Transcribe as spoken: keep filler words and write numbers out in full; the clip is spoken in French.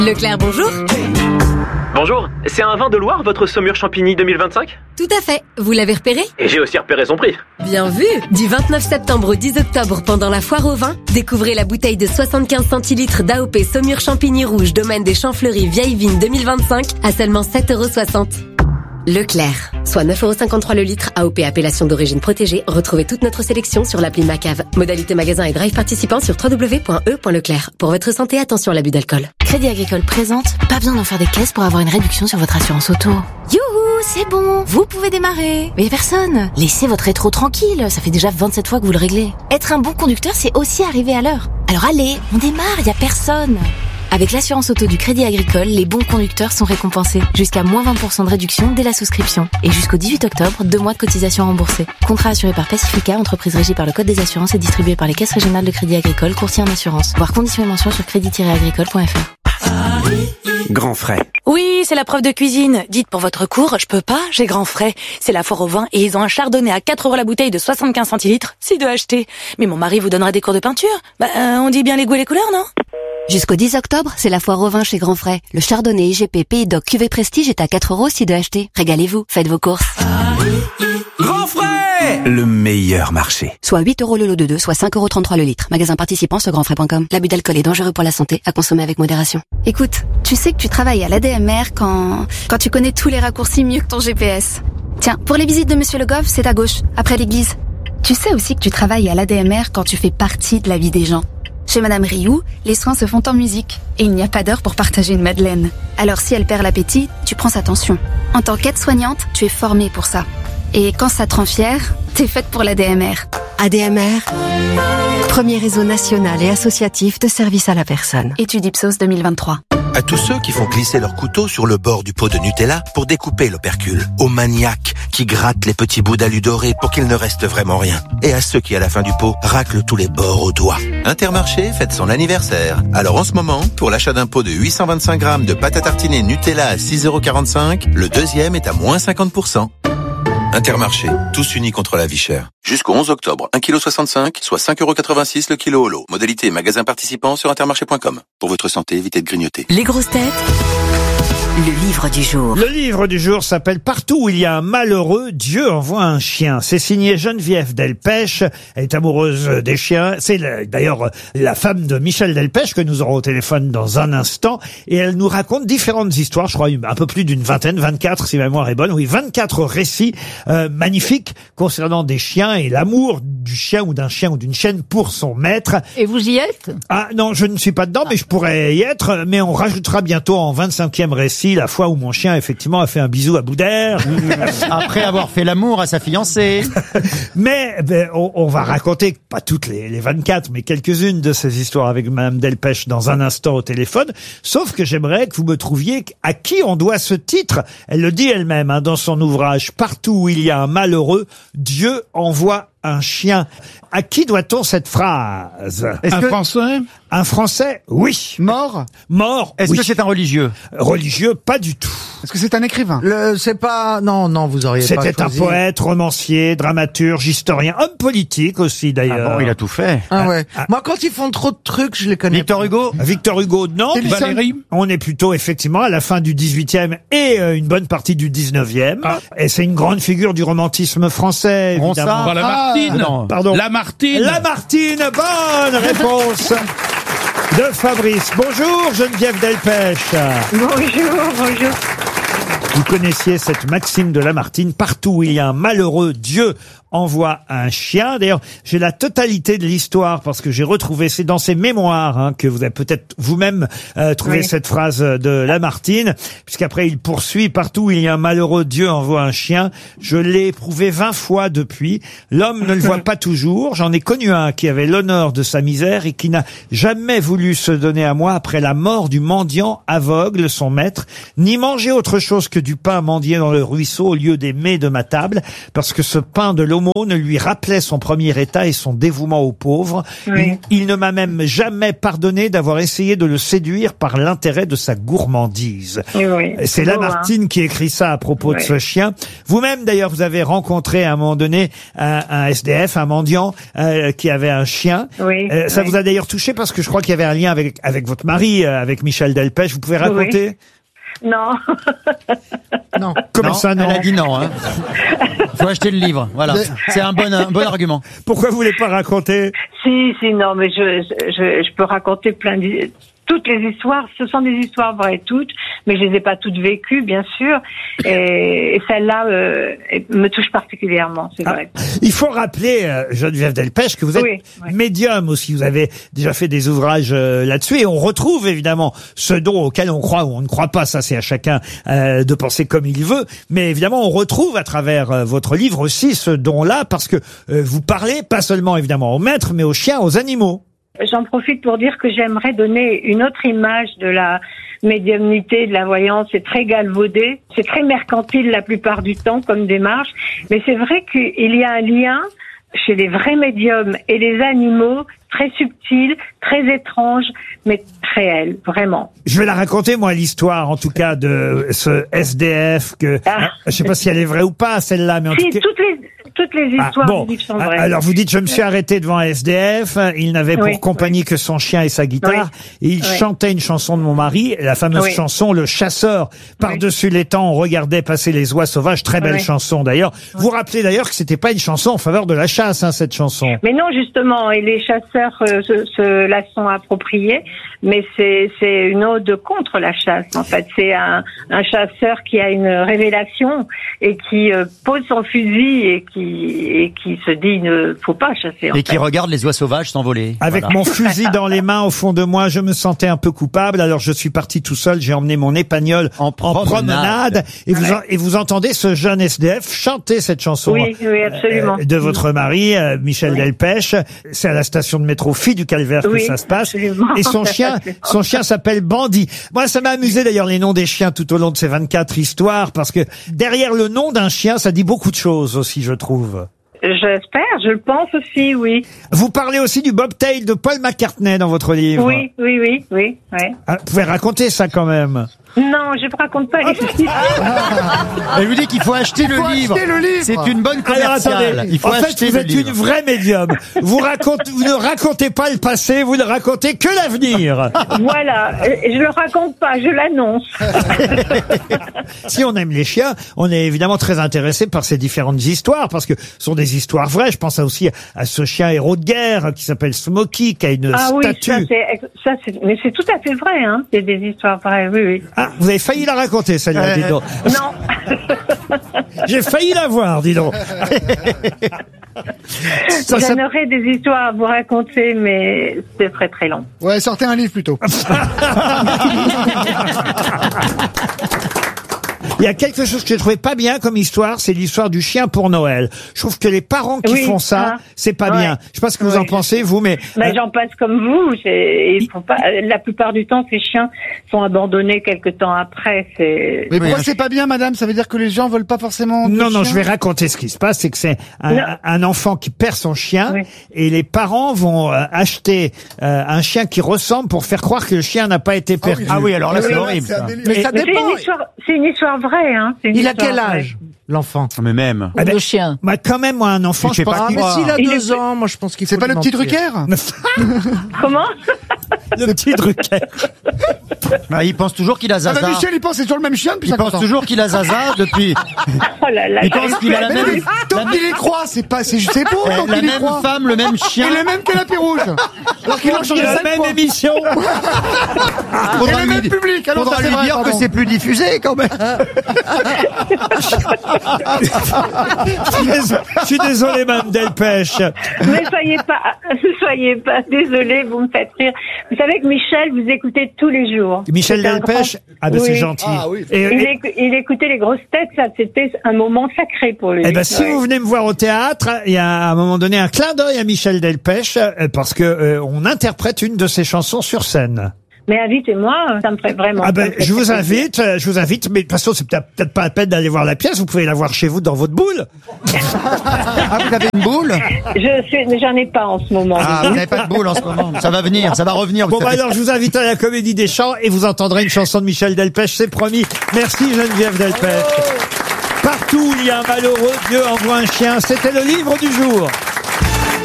Leclerc, bonjour. Bonjour, c'est un vin de Loire, votre Saumur Champigny deux mille vingt-cinq ? Tout à fait. Vous l'avez repéré ? Et j'ai aussi repéré son prix. Bien vu. Du vingt-neuf septembre au dix octobre, pendant la foire au vin, découvrez la bouteille de soixante-quinze centilitres d'A O P Saumur Champigny Rouge, domaine des Champs Fleuris, Vieille Vigne deux mille vingt-cinq, à seulement sept euros soixante. Leclerc, soit neuf euros cinquante-trois le litre, A O P appellation d'origine protégée. Retrouvez toute notre sélection sur l'appli Macave. Modalité magasin et drive participant sur w w w point e point leclerc. Pour votre santé, attention à l'abus d'alcool. Crédit Agricole présente, pas besoin d'en faire des caisses pour avoir une réduction sur votre assurance auto. Youhou, c'est bon, vous pouvez démarrer. Mais y a personne. Laissez votre rétro tranquille, ça fait déjà vingt-sept fois que vous le réglez. Être un bon conducteur, c'est aussi arriver à l'heure. Alors allez, on démarre, y a personne. Avec l'assurance auto du Crédit Agricole, les bons conducteurs sont récompensés. Jusqu'à moins vingt pour cent de réduction dès la souscription. Et jusqu'au dix-huit octobre, deux mois de cotisation remboursée. Contrat assuré par Pacifica, entreprise régie par le Code des assurances et distribué par les caisses régionales de Crédit Agricole, courtier en assurance. Voir conditions et mentions sur crédit tiret agricole point f r. Grand frais. Oui, c'est la preuve de cuisine. Dites pour votre cours, je peux pas, j'ai grand frais. C'est la foire au vin et ils ont un chardonnay à quatre euros la bouteille de soixante-quinze centilitres, si de acheter. Mais mon mari vous donnera des cours de peinture. Bah, euh, on dit bien les goûts et les couleurs, non? Jusqu'au dix octobre, c'est la foire au vin chez Grand Frais. Le chardonnay I G P Pays d'Oc Cuvée Prestige est à quatre euros si de acheter. Régalez-vous, faites vos courses. Grand frais, le meilleur marché. Soit huit euros le lot de deux, soit cinq euros trente-trois le litre. Magasin participant sur grandfrais point com. L'abus d'alcool est dangereux pour la santé, à consommer avec modération. Écoute, tu sais que tu travailles à l'A D M R quand, quand tu connais tous les raccourcis mieux que ton G P S. Tiens, pour les visites de Monsieur Le Goff, c'est à gauche, après l'église. Tu sais aussi que tu travailles à l'A D M R quand tu fais partie de la vie des gens. Chez Madame Rioux, les soins se font en musique et il n'y a pas d'heure pour partager une madeleine. Alors si elle perd l'appétit, tu prends sa tension. En tant qu'aide-soignante, tu es formée pour ça. Et quand ça te rend fière, t'es faite pour l'A D M R. A D M R, premier réseau national et associatif de services à la personne. Étude Ipsos deux mille vingt-trois. À tous ceux qui font glisser leur couteau sur le bord du pot de Nutella pour découper l'opercule. Aux maniaques qui grattent les petits bouts d'alu doré pour qu'il ne reste vraiment rien. Et à ceux qui, à la fin du pot, raclent tous les bords au doigt. Intermarché fête son anniversaire. Alors en ce moment, pour l'achat d'un pot de huit cent vingt-cinq grammes de pâte à tartiner Nutella à six euros quarante-cinq, le deuxième est à moins cinquante pour cent. Intermarché, tous unis contre la vie chère. Jusqu'au onze octobre, un virgule soixante-cinq kilos, soit cinq euros quatre-vingt-six le kilo au lot. Modalité magasin participant sur intermarché point com. Pour votre santé, évitez de grignoter. Les grosses têtes, le livre du jour. Le livre du jour s'appelle « Partout où il y a un malheureux, Dieu envoie un chien ». C'est signé Geneviève Delpech. Elle est amoureuse des chiens. C'est d'ailleurs la femme de Michel Delpech que nous aurons au téléphone dans un instant. Et elle nous raconte différentes histoires, je crois un peu plus d'une vingtaine, vingt-quatre si ma mémoire est bonne. Oui, vingt-quatre récits euh, magnifiques concernant des chiens et l'amour du chien ou d'un chien ou d'une chienne pour son maître. Et vous y êtes? Ah non, je ne suis pas dedans, mais je pourrais y être. Mais on rajoutera bientôt en vingt-cinquième récit la fois où mon chien, effectivement, a fait un bisou à Boudère. Après avoir fait l'amour à sa fiancée. Mais ben, on, on va raconter, pas toutes les, les vingt-quatre, mais quelques-unes de ces histoires avec Madame Delpech dans un instant au téléphone. Sauf que j'aimerais que vous me trouviez à qui on doit ce titre. Elle le dit elle-même hein, dans son ouvrage « Partout où il y a un malheureux, Dieu envoie un chien ». À qui doit-on cette phrase? Est-ce un que... Français? Un Français, oui. Mort? Mort, Est-ce oui. que c'est un religieux? Religieux, pas du tout. Est-ce que c'est un écrivain? Le, c'est pas, non, non, vous auriez pas choisi. C'était un poète, romancier, dramaturge, historien, homme politique aussi d'ailleurs. Ah bon, il a tout fait. Ah ouais. Ah, Moi, quand ils font trop de trucs, je les connais. Victor pas. Hugo? Victor Hugo, non. Valérie? On est plutôt effectivement à la fin du dix-huitième et euh, une bonne partie du dix-neuvième. Ah. Et c'est une grande figure du romantisme français, évidemment. Ronsard? Lamartine? Ah, non. Pardon. Lamartine? Lamartine, bonne réponse de Fabrice. Bonjour Geneviève Delpech. Bonjour, bonjour. Vous connaissiez cette maxime de Lamartine, partout où il y a un malheureux, Dieu envoie un chien. D'ailleurs, j'ai la totalité de l'histoire parce que j'ai retrouvé, c'est dans ses mémoires hein, que vous avez peut-être vous-même euh, trouvé oui. cette phrase de Lamartine, puisqu'après il poursuit, partout où il y a un malheureux, Dieu envoie un chien. Je l'ai éprouvé vingt fois depuis. L'homme ne le voit pas toujours. J'en ai connu un qui avait l'honneur de sa misère et qui n'a jamais voulu se donner à moi après la mort du mendiant aveugle, son maître, ni manger autre chose que du pain mendié dans le ruisseau au lieu des mets de ma table, parce que ce pain de l'aumône lui rappelait son premier état et son dévouement aux pauvres. Oui. Il, il ne m'a même jamais pardonné d'avoir essayé de le séduire par l'intérêt de sa gourmandise. Oui, oui. C'est beau, Lamartine hein. qui écrit ça à propos de Oui. ce chien. Vous-même, d'ailleurs, vous avez rencontré à un moment donné un, un S D F, un mendiant euh, qui avait un chien. Oui, Euh, ça oui. vous a d'ailleurs touché parce que je crois qu'il y avait un lien avec avec votre mari, euh, avec Michel Delpech. Vous pouvez raconter? Non. Non. Comment Non, ça, non? Elle a dit non. Hein. Faut acheter le livre. Voilà. C'est un bon, un bon argument. Pourquoi vous voulez pas raconter? Si, si, non, mais je, je, je peux raconter plein de... Toutes les histoires, ce sont des histoires vraies toutes, mais je les ai pas toutes vécues, bien sûr. Et, et celle-là euh, me touche particulièrement, c'est Ah, vrai. il faut rappeler, euh, Geneviève Delpech, que vous êtes Oui, oui. médium aussi. Vous avez déjà fait des ouvrages euh, là-dessus, et on retrouve évidemment ce don auquel on croit ou on ne croit pas. Ça, c'est à chacun euh, de penser comme il veut. Mais évidemment, on retrouve à travers euh, votre livre aussi ce don-là, parce que euh, vous parlez pas seulement évidemment aux maîtres, mais aux chiens, aux animaux. J'en profite pour dire que j'aimerais donner une autre image de la médiumnité, de la voyance. C'est très galvaudé, c'est très mercantile la plupart du temps comme démarche, mais c'est vrai qu'il y a un lien chez les vrais médiums et les animaux très subtil, très étrange, mais réel, vraiment. Je vais la raconter, moi, l'histoire, en tout cas, de ce S D F que, Ah. je sais pas si elle est vraie ou pas, celle-là, mais en Si, tout cas. toutes les, toutes les Ah, histoires bon. du livre sont Ah, vraies. Alors vous dites, je me suis arrêté devant un S D F, il n'avait pour Oui, compagnie que son chien et sa guitare, et il Oui. chantait une chanson de mon mari, la fameuse Oui. chanson Le Chasseur. Par-dessus les temps, on regardait passer les oies sauvages, très belle Oui. chanson d'ailleurs. Vous rappelez d'ailleurs que c'était pas une chanson en faveur de la chasse, hein, cette chanson. Mais non, justement, et les chasseurs euh, se, se la sont appropriés, mais c'est c'est une ode contre la chasse, en fait. C'est un, un chasseur qui a une révélation et qui euh, pose son fusil et qui, et qui se dit il ne faut pas chasser, en Et qui fait. regarde les oies sauvages s'envoler. Avec Voilà. mon fusil dans les mains au fond de moi, je me sentais un peu coupable. Alors je suis parti tout seul, j'ai emmené mon épagnol en promenade. promenade. Et vous, en- et vous entendez ce jeune S D F chanter cette chanson Oui, oui, absolument. euh, de votre mari, euh, Michel Delpech. C'est à la station de métro Fille du Calvaire que Oui, ça se passe. absolument. Et son chien, son chien s'appelle Bandit. Moi, ça m'a amusé d'ailleurs les noms des chiens tout au long de ces vingt-quatre histoires, parce que derrière le nom d'un chien, ça dit beaucoup de choses aussi, je trouve. J'espère, je le pense aussi, oui. Vous parlez aussi du bobtail de Paul McCartney dans votre livre. Oui, oui, oui, oui, oui. Ah, vous pouvez raconter ça quand même. Non, je ne raconte pas les Elle lui dit qu'il faut acheter le livre. C'est une bonne Alors commerciale. attendez, Il faut en fait acheter vous le êtes livre. une vraie médium. Vous racontez, vous ne racontez pas le passé, vous ne racontez que l'avenir. Voilà, euh, je le raconte pas, je l'annonce. Si on aime les chiens, on est évidemment très intéressé par ces différentes histoires, parce que ce sont des histoires vraies. Je pense aussi à ce chien héros de guerre qui s'appelle Smokey, qui a une Ah oui, statue. ça c'est, ça c'est, mais c'est tout à fait vrai, hein. C'est des histoires vraies, oui, oui. Ah, vous avez failli la raconter, celle-là, dis donc. Non. J'ai failli la voir, dis donc. Ça, ça- J'aimerais des histoires à vous raconter, mais c'est très très long. Ouais, sortez un livre plutôt. Il y a quelque chose que j'ai trouvé pas bien comme histoire, c'est l'histoire du chien pour Noël. Je trouve que les parents qui Oui, font ça, ah, c'est pas ouais. bien. Je sais pas ce que vous Ouais, en pensez, vous, mais... Mais euh, j'en passe comme vous. c'est- Ils font pas. La plupart du temps, ces chiens sont abandonnés quelque temps après. C'est. Mais pourquoi c'est pas bien, madame? Ça veut dire que les gens veulent pas forcément de Non, non, chien je vais raconter ce qui se passe. C'est que c'est Non. un, un enfant qui perd son chien, Oui. et les parents vont euh, acheter euh, un chien qui ressemble pour faire croire que le chien n'a pas été perdu. Ah oui, alors là, Oui, c'est oui, horrible. c'est un ça. délire. Mais, Mais ça mais c'est dépend. une histoire. C'est une histoire vraie, hein. C'est une Il a histoire quel vraie. âge, l'enfant? Mais même. Ah ben, Le chien. Bah, quand même, moi, un enfant, Tu je fais pense pas qu'il- Mais s'il a Il deux est- ans, moi je pense qu'il faut C'est pas lui le petit mentir. Drucker? Comment? le petit Drucker. Ah, il pense toujours qu'il a Ah Zaza. bah Michel, il pense c'est toujours le même chien depuis Il cinquante pense ans. toujours qu'il a Zaza depuis. Oh là là. Il pense qu'il a la Mais même, oui, tant qu'il y croit, c'est pas, c'est c'est beau, tant la qu'il y même croit. femme, le même chien. Et le même canapé rouge. Alors qu'il a changé La cinq même fois. émission. Faudra Et le lui même di- public, alors faudra ça, c'est lui vrai, dire que pardon. c'est plus diffusé quand même. Je suis dés- je suis désolé, Mme Delpech. Ne soyez pas, ne soyez pas désolé, vous me faites rire. Vous savez que Michel, vous écoutez tous les jours. Michel C'est un Delpech, grand- ah ben c'est Oui. gentil. Ah oui. Et, Il, et- éc- il écoutait les grosses têtes, ça c'était un moment sacré pour lui. eh ben, si Ouais. vous venez me voir au théâtre, il y a à un moment donné un clin d'œil à Michel Delpech, euh, parce que euh, on interprète une de ses chansons sur scène. Mais invitez-moi, ça me ferait vraiment. Ah ben, ça me ferait je vous très invite, euh, je vous invite, mais de toute façon, c'est peut-être peut-être pas la peine d'aller voir la pièce, vous pouvez la voir chez vous dans votre boule. Ah, vous avez une boule? Je suis, mais j'en ai pas en ce moment. Ah, vous n'avez pas de boule en ce moment. Ça va venir, ça va revenir. Bon, ça bah fait- alors, je vous invite à la Comédie des Champs et vous entendrez une chanson de Michel Delpech, c'est promis. Merci Geneviève Delpech. Partout où il y a un malheureux, Dieu envoie un chien. C'était le livre du jour.